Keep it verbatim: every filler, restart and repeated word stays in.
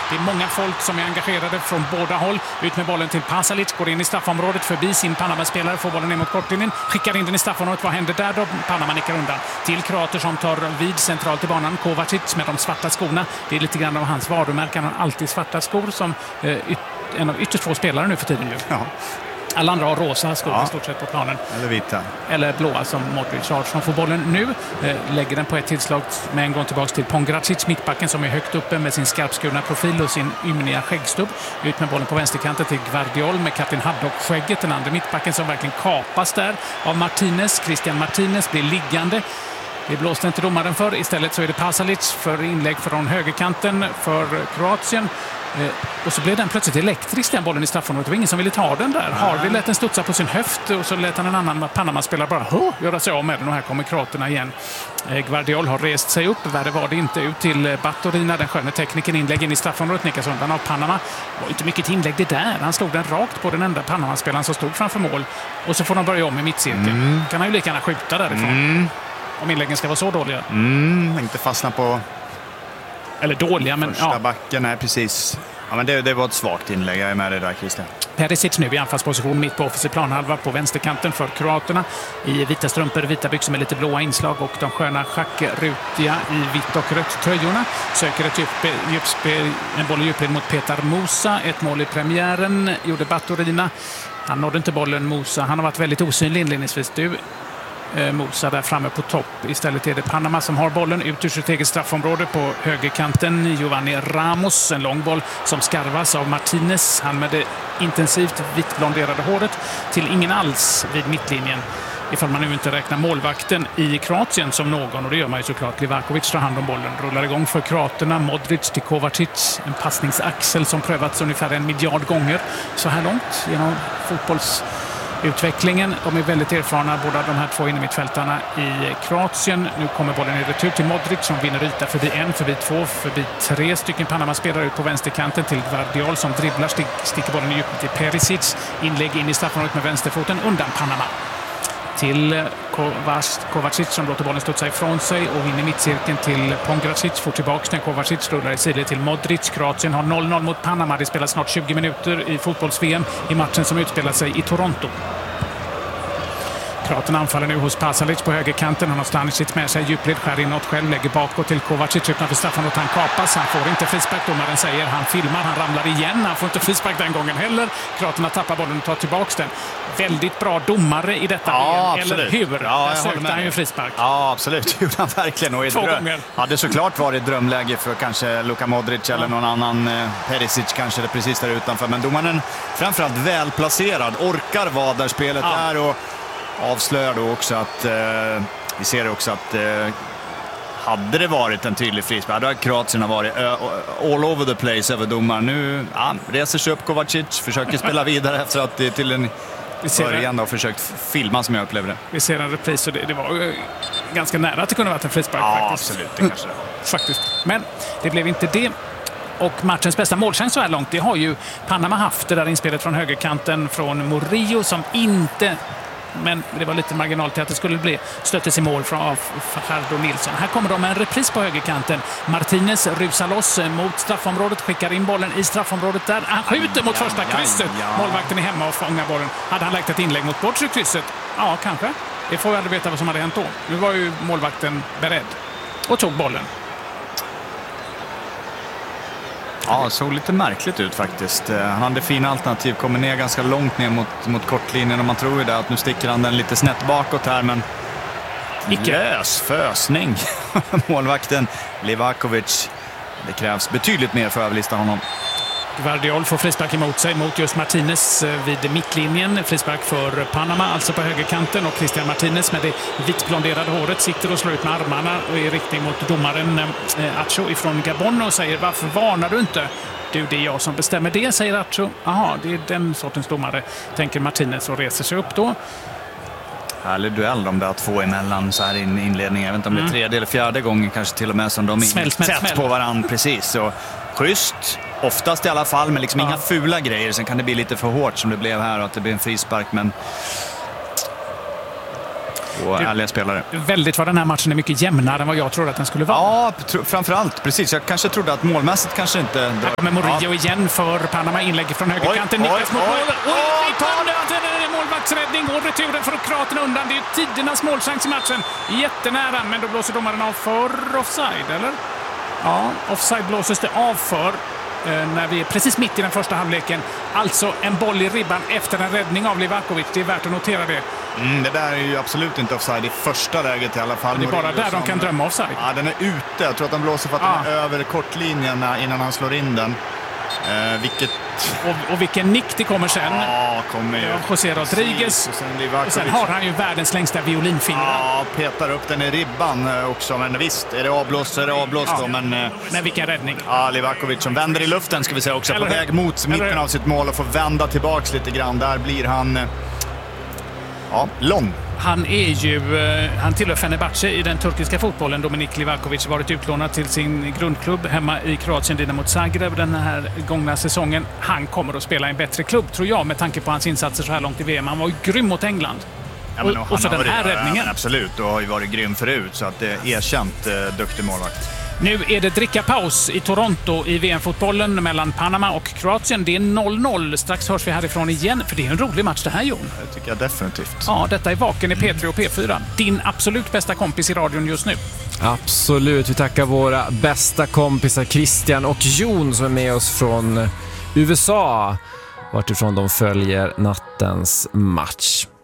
Det är många folk som är engagerade från båda håll. Ut med bollen till Pasalic, går in i straffområdet förbi sin Panama-spelare, får bollen ner mot kortlinjen, skickar in den i straffområdet. Vad händer där då? Panama nickar undan. Till kroater som tar vid centralt i banan. Kovacic med de svarta skorna. Det är lite grann av hans varumärken. Han har alltid svarta skor som eh, yt- en av ytterst få spelare nu för tiden. Ju. Ja. Alla andra har rosa skor ja. i stort sett på planen. Eller vita. Eller blåa som Modric har. Som får bollen nu. Eh, lägger den på ett tillslag med en gång tillbaka till Pongracic, mittbacken som är högt uppe med sin skarpskurna profil och sin ymniga skäggstubb. Ut med bollen på vänsterkanten till Gvardiol med Kapten Haddock-skägget. Den andra mittbacken som verkligen kapas där av Martinez. Christian Martinez blir liggande. Det blåste inte domaren för. Istället så är det Pasalic för inlägg från högerkanten för Kroatien. Eh, och så blev den plötsligt elektrisk, den bollen i straffområdet. Det var ingen som ville ta den där. Harvey lät den studsa på sin höft och så lät han en annan Panama-spelare bara huh, göra sig av med den. Och här kommer kroaterna igen. Eh, Gvardiol har rest sig upp. Värre var det inte. Ut till Baturina, den sköna tekniken. Inlägg in i straffområdet nickas undan av Panama. Det var inte mycket inlägg det där. Han slog den rakt på den enda Panama-spelaren som stod framför mål. Och så får de börja om i mittcirkeln. Mm. Kan han ju lika gärna skjuta därifrån. Mm. Om inläggen ska vara så dåliga. Mm, inte fastna på... Eller dåliga, men... Första ja. backen är precis... Ja, men det, det var ett svagt inlägg. Jag är med det där, Christian. Perisic nu i anfallsposition mitt på offensiv planhalva på vänsterkanten för kroaterna. I vita strumpor, vita byxor med lite blåa inslag och de sköna schackrutiga i vitt och rött tröjorna. Söker ett djup, djupspel, en boll i djupled mot Petar Musa. Ett mål i premiären gjorde Baturina. Han nådde inte bollen, Musa. Han har varit väldigt osynlig inledningsvis. Du... Musa där framme på topp. Istället är det Panama som har bollen ut ur sitt eget straffområde på högerkanten. Giovanni Ramos, en lång boll som skarvas av Martinez. Han med det intensivt vittblonderade håret till ingen alls vid mittlinjen. Ifall man nu inte räknar målvakten i Kroatien som någon, och det gör man ju såklart. Livakovic tar hand om bollen, rullar igång för kroaterna. Modric till Kovacic, en passningsaxel som prövats ungefär en miljard gånger så här långt genom fotbolls utvecklingen. De är väldigt erfarna, båda de här två innermittfältarna i Kroatien. Nu kommer bollen i retur till Modric som vinner yta förbi en, förbi två, förbi tre stycken Panama-spelare ut på vänsterkanten till Gvardiol som dribblar, stick, sticker bollen i djupet till Perisic. Inlägg in i straffområdet med vänsterfoten undan Panama. Till Kovacic som låter bollen studsa ifrån sig och in i mittcirkeln till Pongracic. Får tillbaka den. Kovacic rullar i sidled till Modric. Kroatien har noll noll mot Panama. Det spelas snart tjugo minuter i fotbolls-V M i matchen som utspelar sig i Toronto. Kroaterna anfaller nu hos Pasalic på högerkanten. Han har Stanisic med sig, djupled, skär inåt själv, lägger bakåt till Kovacic utanför straffområdet. Han kapas, han får inte frispark. Domaren säger, han filmar, han ramlar igen. Han får inte frispark den gången heller. Kroaterna tappar bollen och tar tillbaka den. Väldigt bra domare i detta ja, V M, eller hur? Ja, där sökte han ju frispark. Ja, absolut. Gjorde han verkligen. Och Två dröm... gånger. hade såklart varit drömläge för kanske Luka Modric ja. eller någon annan eh, Perisic kanske det precis där utanför. Men domaren framförallt välplacerad, orkar vara där spelet ja. är och avslöjar då också att eh, vi ser också att eh, hade det varit en tydlig frispark hade Kroatien varit uh, all over the place över domaren. Nu ja, reser sig upp Kovacic, försöker spela vidare efter att det till en början och försökt filma som jag upplevde det. Vi ser en repris och det, det var uh, ganska nära att det kunde varit en frispark ja, faktiskt. Absolut, det kanske. faktiskt. Men det blev inte det. Och matchens bästa målchans så här långt, det har ju Panama haft, det där inspelet från högerkanten från Murillo som inte... Men det var lite marginal till att det skulle bli stöttes i mål från Fajardo Nilsson. Här kommer de med en repris på högerkanten. Martinez rusar loss mot straffområdet, skickar in bollen i straffområdet där. Han skjuter mot första krysset. Målvakten är hemma och fångar bollen. Hade han lagt ett inlägg mot bortre krysset? Ja, kanske. Det får vi aldrig veta vad som hade hänt då. Nu var ju målvakten beredd och tog bollen. Ja, såg lite märkligt ut faktiskt. Han hade fina alternativ, kommer ner ganska långt ner mot, mot kortlinjen och man tror ju det att nu sticker han den lite snett bakåt här, men icke. Lös fösning. Målvakten Livakovic. Det krävs betydligt mer för att överlista honom. Gvardiol får frispark emot sig mot just Martinez vid mittlinjen. Frispark för Panama, alltså på högerkanten. Och Christian Martinez med det vittblonderade håret sitter och slår ut med armarna och är i riktning mot domaren eh, Acho ifrån Gabon och säger, varför varnar du inte? Du, det är jag som bestämmer det, säger Acho. Jaha, det är den sortens domare, tänker Martinez och reser sig upp då. Härlig duell de där två emellan så här i inledningen. Jag vet inte om det är tredje eller fjärde gången kanske till och med som de är tätt på varandra precis. Och schysst, oftast i alla fall, men liksom ja. inga fula grejer. Sen kan det bli lite för hårt som det blev här och att det blir en frispark, men och ärliga spelare. Väldigt vad den här matchen är mycket jämnare än vad jag trodde att den skulle vara. Ja, tr- framförallt. Precis. Jag kanske trodde att målmässigt kanske inte... Drar... Här kommer Murillo ja. igen för Panama. Inlägg från högerkanten. Oj, Niklas mot oj, målet. oj. Oj, vi tar det! Målvaktsräddning och returen för kroaterna undan. Det är tidernas målchans i matchen. Jättenära, men då blåser domaren av för offside, eller? Ja, offside blåses det av för eh, när vi är precis mitt i den första halvleken. Alltså en boll i ribban efter en räddning av Livakovic. Det är värt att notera det. Mm, det där är ju absolut inte offside i första läget i alla fall. Det är bara där de kan drömma offside. Ja, den är ute. Jag tror att de blåser för att ja. den är över kortlinjen innan han slår in den. Eh, vilket... och, och vilken nick det kommer sen. Ja, kommer ju. José Rodriguez. Och sen, och sen har han ju världens längsta violinfinger. Ja, petar upp den i ribban också. Men visst, är det avblåst så är det avblåst ja. då. Men, men vilken räddning. Ja, Livakovic som vänder i luften ska vi säga också. Eller, på väg mot mitten eller, av sitt mål och får vända tillbaks lite grann. Där blir han... Ja, lång. Han är ju, han tillhör Fenerbahce i den turkiska fotbollen. Dominik Livakovic har varit utlånad till sin grundklubb hemma i Kroatien, Dinamo Zagreb, den här gångna säsongen. Han kommer att spela i en bättre klubb, tror jag, med tanke på hans insatser så här långt i V M. Han var ju grym mot England. Ja, men, och, och, och så den här varit, räddningen. Ja, absolut, och har ju varit grym förut, så att det är erkänt eh, duktig målvakt. Nu är det drickapaus i Toronto i V M-fotbollen mellan Panama och Kroatien. Det är noll noll. Strax hörs vi härifrån igen, för det är en rolig match det här, Jon. Det tycker jag definitivt. Ja, detta är Vaken i P tre och P fyra. Din absolut bästa kompis i radion just nu. Absolut, vi tackar våra bästa kompisar Christian och Jon som är med oss från U S A, vartifrån de följer nattens match.